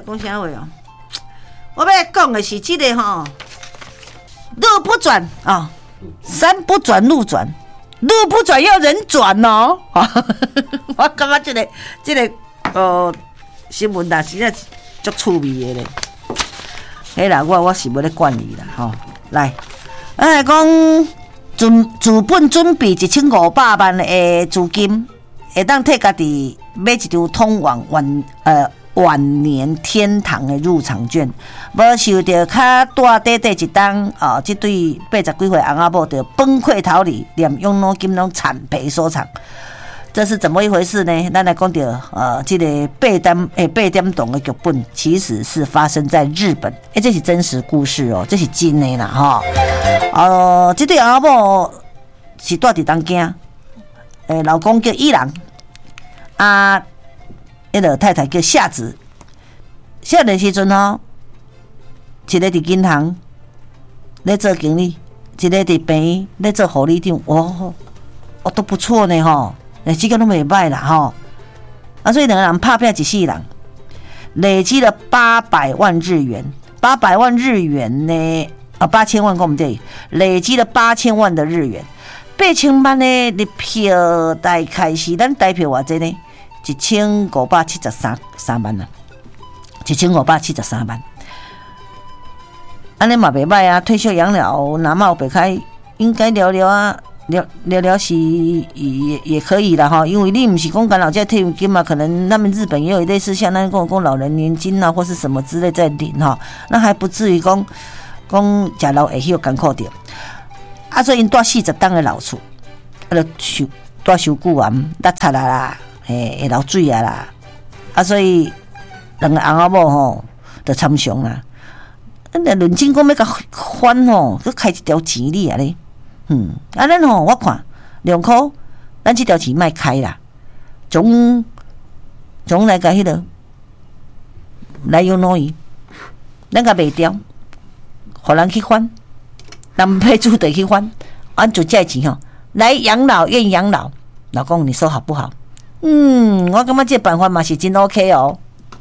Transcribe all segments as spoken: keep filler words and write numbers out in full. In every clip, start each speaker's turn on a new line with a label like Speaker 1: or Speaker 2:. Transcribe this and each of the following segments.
Speaker 1: 讲啥话哦？我要讲的是这个吼，路不转啊，山不转路转，路不转要人转哦。我感觉这个这个呃新闻啦，实在足趣味的咧。嘿啦，我我是要咧管理啦吼。来，咱来讲准资本准备一千五百万的资金，会当替家己买一张通往晚呃。晚年天堂的入场券，无受到较大短短一档啊！这对八十几岁翁仔某就崩溃逃离，连养老金拢惨赔收场，这是怎么一回事呢？咱来讲到呃，这个八点诶八点档的剧本，其实是发生在日本，诶，这是真实故事哦，这是真的啦哈。呃，这对翁仔某是住伫东京，诶，老公叫伊郎啊。迄个太太叫夏子，少年时阵吼，一个伫银行咧做经理，一个伫病院咧做护理长，哦，哦都不错呢吼，哎，这个都袂歹啦吼。啊，所以两个人拍拼一世人，累积了八百万日元，八百万日元呢，啊八千万，讲唔对，累积了八千万的日元，八千万呢，你票大概是咱台票偌济呢？一千五百七十三三万啊，一千五百七十三万，安尼嘛袂歹啊。退休养老，拿冒北开，应该聊聊啊，聊聊聊是也也可以啦哈。因为你不是讲干老家退休金嘛，可能他们日本也有类似像那种讲老人年金啊，或是什么之类在领哈，那还不至于讲讲食老会休艰苦着。啊，所以因住四十档的老厝，啊，就收住收久啊，捌擦啦啦。诶，会流水啊啦，啊，所以两个翁仔某吼，就参详啦。咱来论证讲要甲还吼，佮开一条钱哩啊咧，嗯，啊，咱吼我看两箍，咱这条钱莫开啦，从从来甲迄个来养老院，咱甲卖掉，互人去还，人配主得去还，按就这钱吼，来养老院养老，老公你说好不好？嗯，我感觉这办法嘛是真 OK 哦，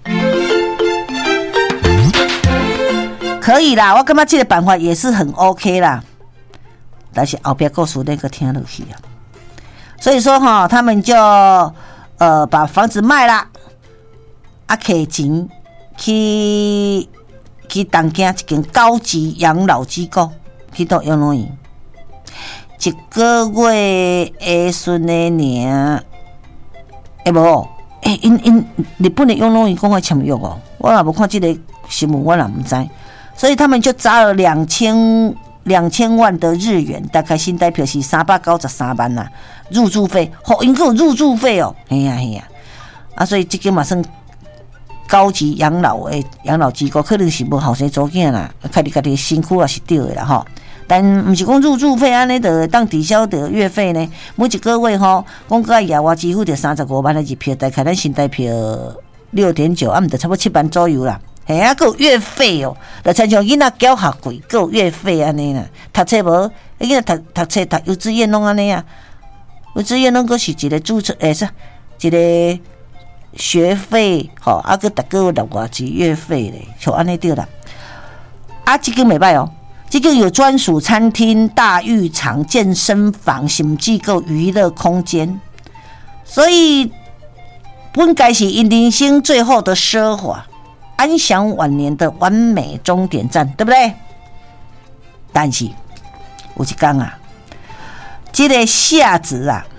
Speaker 1: 可以啦，我感觉这个办法也是很 OK 啦，但是后边故事那个听落去啊，所以说哈，他们就呃把房子卖了，啊，摕钱去去东京一间高级养老机构去到养老院，一个月的顺的年。欸无，欸，因因日本的养老院讲话签约哦，我也无看这个新闻，我也不知。所以他们就砸了两千两千万的日元，大概新台币是三百九十三万呐，入住费，好，因有入住费哦，嘿呀嘿呀，啊，所以这个嘛算高级养老的养老机构，可能是无后生组囝啦，看你家己辛苦也是对的啦吼。但不是讲入住费安尼的当抵消的月费呢？每一个月吼，讲个也我支付着三十五万的日票，大概咱新台票六点九，啊，唔得差不多七万左右啦。嘿啊，个月费哦，就亲像囡仔缴学费，个月费安尼啦。读册无，囡仔读读册读幼稚园拢安尼啊，幼稚园拢个是一个注册，诶、欸、是一个学费，吼，啊个逐个月六偌几月费咧，就安尼对啦。啊，这个袂歹哦。这个有专属餐厅、大浴场、健身房，甚至个娱乐空间，所以本该是因人生最后的奢华、安享晚年的完美终点站，对不对？但是有一天啊，这个夏子啊，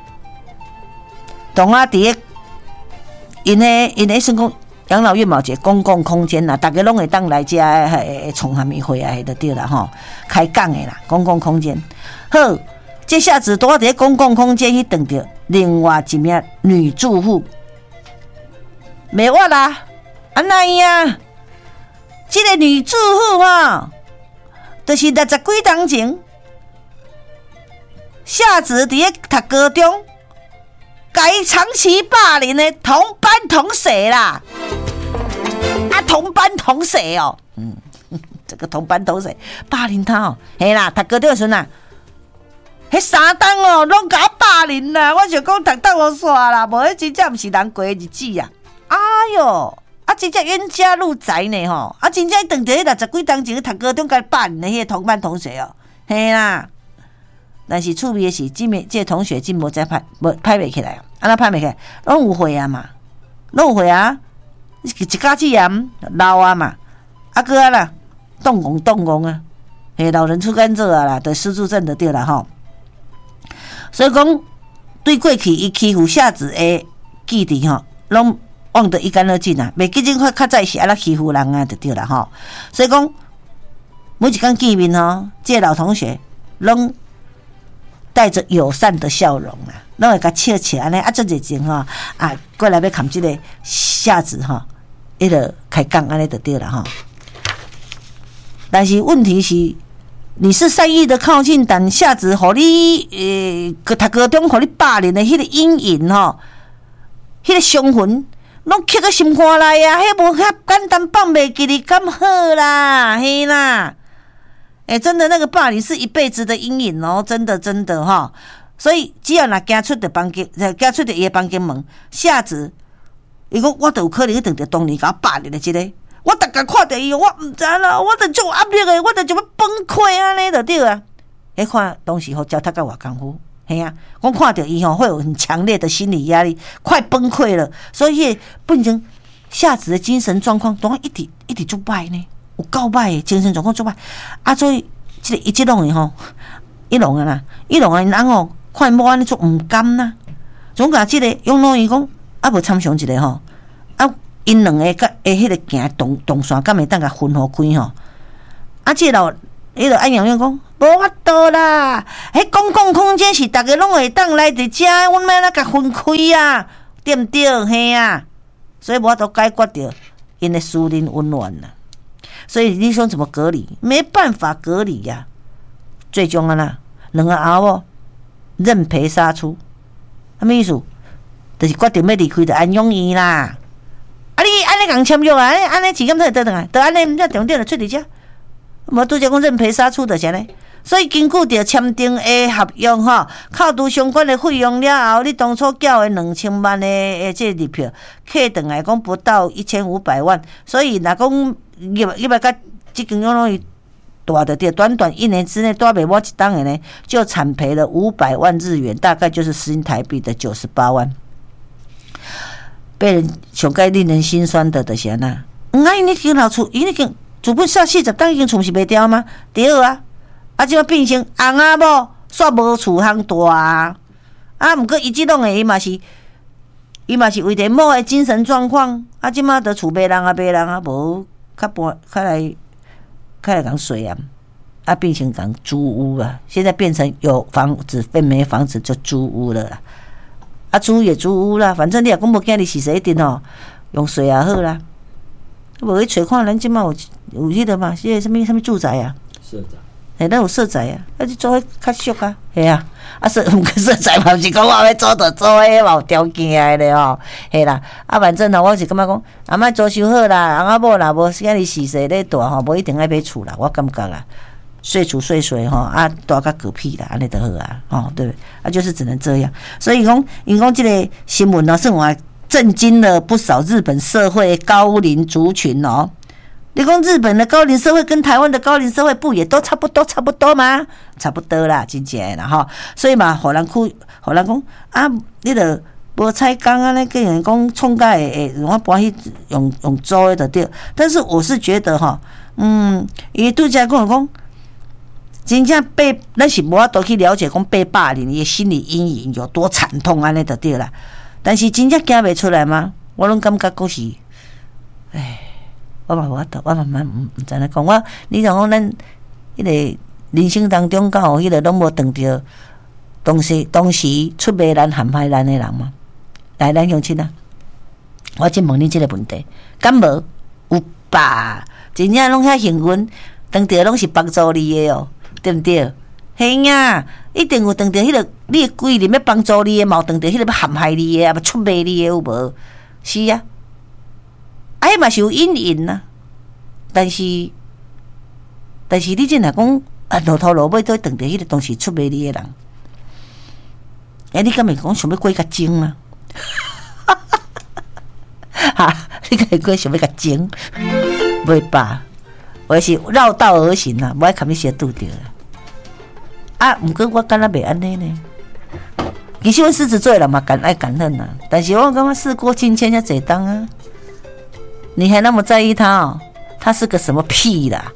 Speaker 1: 同啊伫个因诶因诶算讲。养老院嘛，一个公共空间啦，大家拢会当来遮诶创啥物会啊，就对啦吼，开讲诶啦，公共空间。好，这下子拄伫公共空间去等着另外一名女住户，袂我啦，安那样？这个女住户吼，就是六十几年前，下子伫咧读高中，甲伊长期霸凌的同班同学啦。啊，同班同学哦，嗯，这个同班同学霸凌他哦，嘿啦，读高中的时阵啊，迄三档哦，拢甲我霸凌啦，我想讲读到我煞啦，无迄真正毋是人过的日子啊，哎哟， 啊，真正冤家路窄呢吼！啊，真正当着迄六十几当前读高中甲霸凌的迄个同班同学哦，嘿啦。但是趣味的是，这面这个同学真无再拍，无拍袂起来，安那拍袂起来，拢有血啊嘛，拢有血啊，一家子盐老啊嘛，啊哥啊啦，动工动工啊，嘿，老人出甘蔗啊啦，得失智症的对啦吼。所以讲，对过去伊欺负下子的记忆吼，拢忘得一干二净啊，袂记真较较早是安那欺负人啊，就对啦吼。所以讲，每一天见面吼，这个老同学拢带着友善的笑容啊，拢会甲笑笑安尼啊，足热情吼啊，过来要砍这个下子吼，伊就开讲安尼就对了吼。但是问题是，你是善意的靠近，但下子互你诶，个读高中互你霸凌的迄个阴影吼，迄个伤痕，拢刻在心肝内啊，迄无遐简单放袂记你咁好啦，嘿啦。哎、欸，真的那个霸凌是一辈子的阴影哦，真的真的哈。所以只要若行出的房间，行出的伊的房间门，下子，伊讲我都有可能去当着当年甲我霸凌的这个，我逐个看到伊，我毋知啦，我就足压力的，我就就要崩溃安尼就对啊。迄看当时吼交读甲偌功夫，嘿啊，我看到伊吼会有很强烈的心理压力，快崩溃了，所以变成下子的精神状况，当一直一直就歹呢。有够歹诶，精神状况足歹，啊，所以即、这个伊即拢诶吼，伊拢啊啦，伊拢诶人吼，看某安尼做毋甘啦，总甲即个用老伊讲，啊无参详一个吼，啊因两个甲诶迄个行动动线，敢会当甲分互开吼，啊，即、这个老伊就安样样讲，无法度啦，迄公共空间是逐个拢会当来伫遮，阮要哪甲分开啊，对毋对？嘿啊，所以无法度解决着因诶私人温暖啦。所以你说怎么隔离？没办法隔离呀、啊，最终啊啦，两个阿某认赔杀出，什么意思？就是决定要离开，就安永伊啦。啊，你安尼共签约啊？安尼安尼钱咁才得倒来，得安尼毋则重点就出伫遮，无拄则讲认赔杀出就是安尼。所以根据着签订的合约吼，扣除相关的费用了后，你当初缴的两千万的诶这入票，客等来讲不到一千五百万，所以若讲你你要甲即间养老院大的对，短短一年之内大袂摸一档的呢，就惨赔了五百万日元，大概就是新台币的九十八万。被人上该令人心酸的就是安那，嗯啊，因已经老厝，因已经主本煞四十档已经厝是袂掉吗？对啊。啊，即摆变成翁仔某煞无厝通住啊！啊，毋过伊即拢诶，伊嘛是，伊嘛是为着某诶精神状况，啊，即摆得厝卖人啊，卖人啊，无较搬较来较来共睡啊，啊，变成共租屋啊！现在变成有房子变没房子就租屋了啦，啊，租也租屋啦，反正你若讲无今日是一定哦，用水也好啦，无去找看咱即摆有有迄个嘛，即个什物什物住宅啊？
Speaker 2: 社宅。
Speaker 1: 诶，咱有社宅啊，啊，你做伙较俗啊，系啊，啊社毋过社宅嘛，毋是讲我要做就做诶，嘛有条件诶咧吼，系啦，啊，反正呢，我是感觉讲，啊，莫装修好啦，翁仔某啦，无今日时势咧大吼，无一定爱买厝啦，我感觉啦，睡厝睡睡吼，啊，大甲嗝屁啦，安尼就好啊，吼，对，啊，就是只能这样，所以讲，因讲即个新闻呢，算我震惊了不少日本社会高龄族群哦。你讲日本的高龄社会跟台湾的高龄社会不也都差不多差不多吗？差不多啦，真正啦吼。所以嘛，互人去，互人讲啊，你著无采工啊，那个人讲创甲会会，我搬去用用租的就对。但是我是觉得吼，嗯，伊拄则讲讲，真正被咱是无法度去了解讲被霸凌的心理阴影有多惨痛安尼就对啦。但是真正行袂出来吗？我拢感觉讲是，唉。我嘛无法度，我慢慢毋毋知影讲。我你像讲咱迄个人生当中，敢有迄个拢无碰着当时当时出卖咱、陷害咱的人嘛？来，咱乡亲啊，我先问你即个问题，敢无？有吧？真正拢遐幸运，当着拢是帮助你的哦，对毋对？嘿呀，一定有当着迄个你的贵人要帮助你的，嘛有当着迄个要陷害你的，啊，要出卖你的有无？是啊。啊，迄嘛是有阴影呐，但是，但是你真若讲啊，落头落尾都当着迄个当时出卖你的人，哎，你敢会讲想要过较精啊？哈， 你该过想要甲争，袂罢，我是绕道而行啦，无爱看你先拄着啦。啊，毋过我敢若袂安尼呢。其实阮狮子座人嘛，敢爱敢恨呐，但是我感觉事过境迁，才侪当啊。你还那么在意他哦？他是个什么屁啦？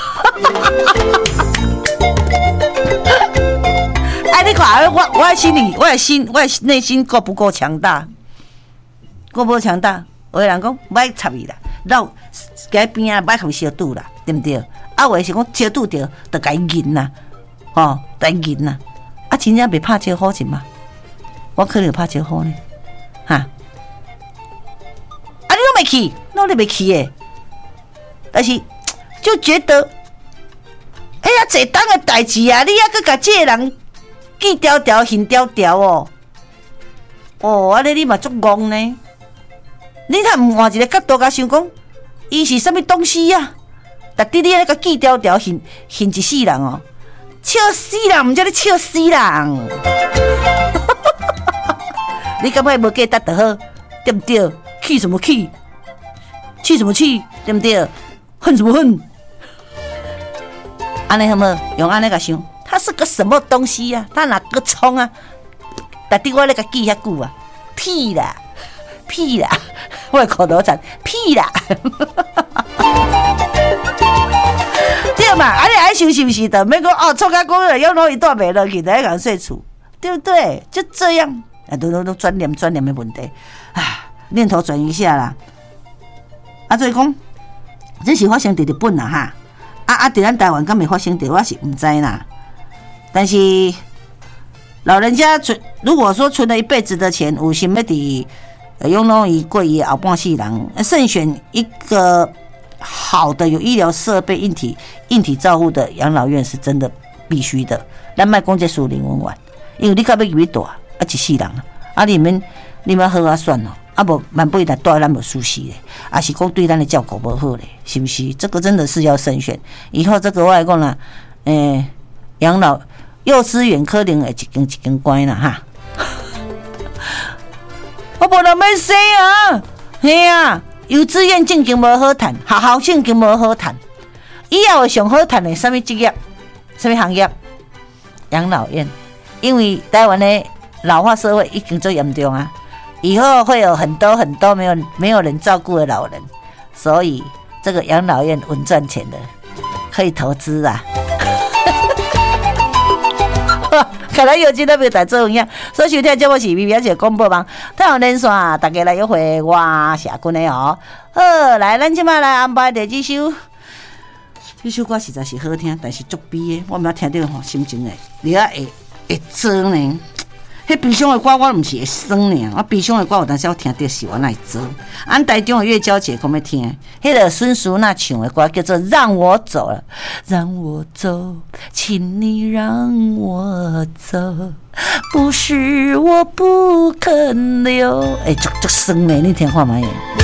Speaker 1: 哎，你看，我我的心里，我的心，我的内心够不够强大？够不够强大？有的人讲，不爱插伊啦，绕街边啊，不爱互伊相拄啦，对不对？啊，有的是讲相拄着，就甲伊赢啦，哦，甲伊赢啦。啊，真正袂拍招呼是嘛？我可能有拍招呼呢，哈！啊，你都没去，那你没去耶？但是就觉得，哎呀，这当的代志啊，你还搁甲这个人记条条、hình条条哦，哦，安尼你嘛足戆呢？你看唔换一个角度甲想讲，伊是什么东西啊？但滴你那个记条条、hình hình一世人哦，笑死人，唔叫你笑死人。你感觉无价值就好，对不对？气什么气？气什么气？对不对？恨什么恨？安尼好无？用安尼个想，他是个什么东西呀、啊？他哪个葱啊？但对我那个记遐久啊，屁啦，屁啦，我的口头禅，屁啦。对嘛？安尼爱想是不是的？免讲哦，创甲讲了，要弄一段没落去，来讲睡厝，对不对？就这样。啊，都都都转念转念的问题，啊，念头转一下啦。啊，所以讲，这是发生伫日本啦哈，啊啊，伫咱台湾敢没发生伫，我是唔知啦。但是老人家存，如果说存了一辈子的钱，有心要伫用弄一过伊后半世人，慎选一个好的有医疗设备、硬体硬体照护的养老院是真的必须的。咱卖讲这树林文玩，因为你甲要入去大。啊，一世人啊！啊，你们你们好啊算咯，啊无万不得带咱无舒适嘞，啊是讲对咱的照顾无好嘞，是不是？这个真的是要慎选。以后这个我来讲啦，诶、欸，养老幼稚园可能会一间一间关啦哈。我无人要生啊，嘿啊，幼稚园正经无好谈，学校正经无好谈，以后上好谈的什么职业、什么行业？养老院，因为台湾的老化社会已经最严重啊，以后会有很多很多没有没有人照顾的老人，所以这个养老院稳赚钱的，可以投资啊。看来有钱都没有在做一样，所以收听节目是 B B 姐广播网，太阳连线，大家来约会我社群的哦。好，来，咱今麦来安排第几首？这首歌实在是好听，但是足悲的，我们听到吼心情会，你啊会会酸呢。迄悲伤的歌我唔是会酸呢，我悲伤的歌有当时我听到是我那会做。俺台中的月娇姐讲要听，迄个孙淑娜唱的歌叫做《让我走了》，让我走，请你让我走，不是我不肯留。哎、欸，足足酸的，你听看卖。